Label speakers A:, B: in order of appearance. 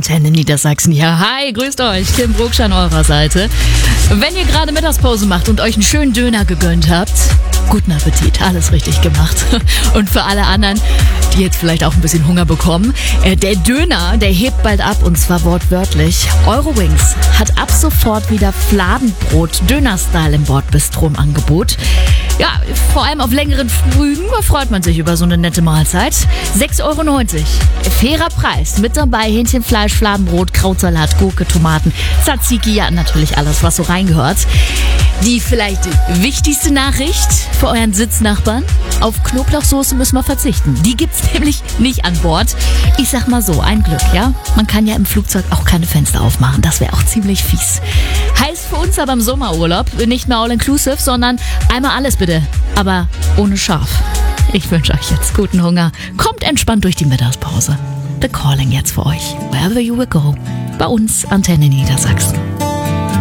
A: Antenne Niedersachsen. Ja, hi, grüßt euch, Kim Brugsch an eurer Seite. Wenn ihr gerade Mittagspause macht und euch einen schönen Döner gegönnt habt, guten Appetit, alles richtig gemacht. Und für alle anderen, die jetzt vielleicht auch ein bisschen Hunger bekommen, der Döner, der hebt bald ab und zwar wortwörtlich. Eurowings hat ab sofort wieder Fladenbrot, Döner-Style im Bordbistro im Angebot. Ja, vor allem auf längeren Flügen freut man sich über so eine nette Mahlzeit. 6,90 €. Fairer Preis. Mit dabei Hähnchenfleisch, Fladenbrot, Krautsalat, Gurke, Tomaten, Tzatziki, ja natürlich alles, was so reingehört. Die vielleicht wichtigste Nachricht für euren Sitznachbarn: Auf Knoblauchsoße müssen wir verzichten. Die gibt's nämlich nicht an Bord. Ich sag mal so, ein Glück, ja? Man kann ja im Flugzeug auch keine Fenster aufmachen. Das wäre auch ziemlich fies. Heißt für uns aber im Sommerurlaub nicht mehr all-inclusive, sondern einmal alles bitte. Aber ohne Schaf. Ich wünsche euch jetzt guten Hunger. Kommt entspannt durch die Mittagspause. The Calling jetzt für euch. Wherever you will go. Bei uns Antenne Niedersachsen.